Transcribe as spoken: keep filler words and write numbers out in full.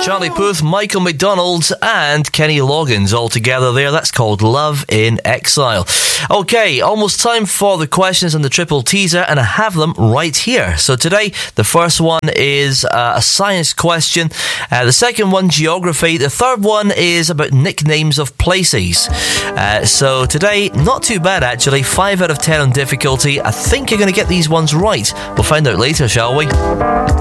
Charlie Puth, Michael McDonald and Kenny Loggins all together there. That's called Love in Exile. Okay, almost time for the questions and the triple teaser, and I have them right here. So today, the first one is uh, a science question. Uh, the second one, geography. The third one is about nicknames of places. Uh, so today, not too bad actually. five out of ten on difficulty. I think you're going to get these ones right. We'll find out later, shall we?